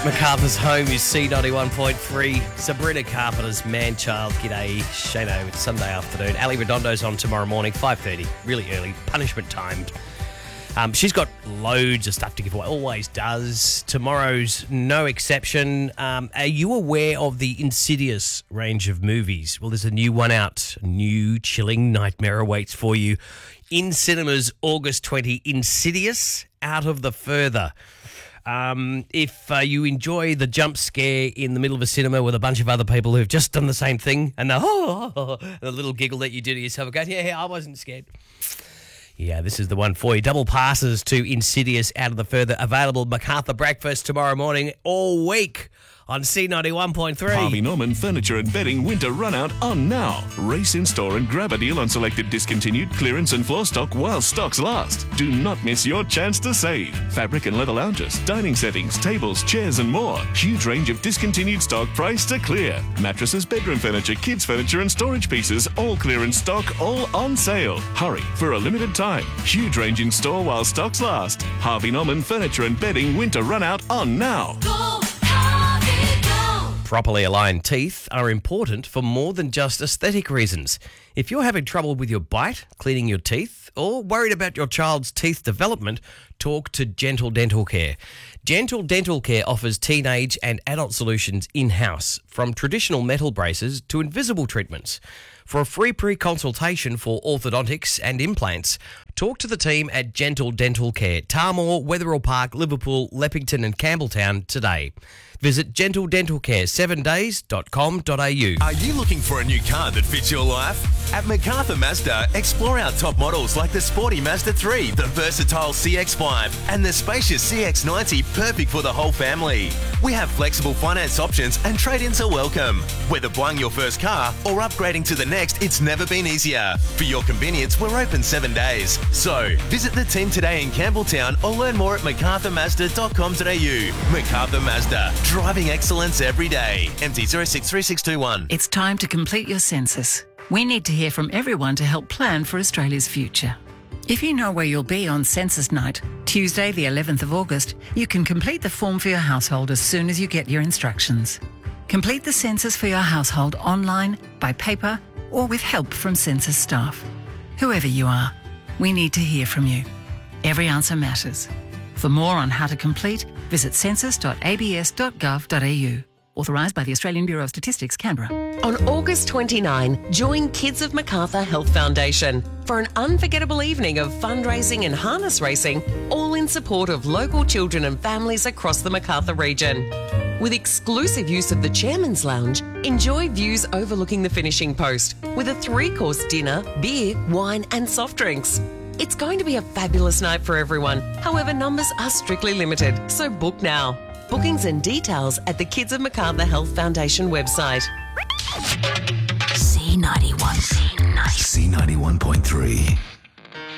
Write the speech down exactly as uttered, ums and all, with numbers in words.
MacArthur's home is C ninety-one point three. Sabrina Carpenter's Man-Child. G'day, Shano. It's Sunday afternoon. Ali Redondo's on tomorrow morning, five thirty. Really early, punishment timed. Um, she's got loads of stuff to give away. Always does. Tomorrow's no exception. Um, are you aware of the Insidious range of movies? Well, there's a new one out. A new chilling nightmare awaits for you in cinemas August twentieth. Insidious, Out of the Further. Um, if uh, you enjoy the jump scare in the middle of a cinema with a bunch of other people who've just done the same thing and the, oh, oh, oh, the little giggle that you do to yourself, going, yeah, yeah, I wasn't scared. Yeah, this is the one for you. Double passes to Insidious, Out of the Further, available MacArthur breakfast tomorrow morning all week on C ninety-one point three. Harvey Norman Furniture and Bedding Winter Runout on now. Race in store and grab a deal on selected discontinued clearance and floor stock while stocks last. Do not miss your chance to save. Fabric and leather lounges, dining settings, tables, chairs and more. Huge range of discontinued stock priced to clear. Mattresses, bedroom furniture, kids furniture and storage pieces, all clearance stock, all on sale. Hurry for a limited time. Huge range in store while stocks last. Harvey Norman Furniture and Bedding Winter Runout on now. Go! Properly aligned teeth are important for more than just aesthetic reasons. If you're having trouble with your bite, cleaning your teeth, or worried about your child's teeth development, talk to Gentle Dental Care. Gentle Dental Care offers teenage and adult solutions in-house, from traditional metal braces to invisible treatments. For a free pre-consultation for orthodontics and implants, talk to the team at Gentle Dental Care, Tarmore, Wetherill Park, Liverpool, Leppington and Campbelltown today. Visit gentle dental care seven days dot com dot a u. Are you looking for a new car that fits your life? At MacArthur Mazda, explore our top models like the sporty Mazda three, the versatile C X five, and the spacious C X ninety, perfect for the whole family. We have flexible finance options and trade-ins are welcome. Whether buying your first car or upgrading to the next, it's never been easier. For your convenience, we're open seven days. So, visit the team today in Campbelltown or learn more at macarthur mazda dot com dot a u. MacArthur Mazda, driving excellence every day. M T zero six three six two one. It's time to complete your census. We need to hear from everyone to help plan for Australia's future. If you know where you'll be on census night, Tuesday the eleventh of August, you can complete the form for your household as soon as you get your instructions. Complete the census for your household online, by paper, or with help from census staff. Whoever you are, we need to hear from you. Every answer matters. For more on how to complete, visit census dot a b s dot gov dot a u. Authorised by the Australian Bureau of Statistics, Canberra. On August twenty-ninth, join Kids of MacArthur Health Foundation for an unforgettable evening of fundraising and harness racing, all in support of local children and families across the MacArthur region. With exclusive use of the Chairman's Lounge, enjoy views overlooking the finishing post with a three-course dinner, beer, wine and soft drinks. It's going to be a fabulous night for everyone. However, numbers are strictly limited, so book now. Bookings and details at the Kids of MacArthur Health Foundation website. C ninety-one. C ninety-one. C ninety-one point three.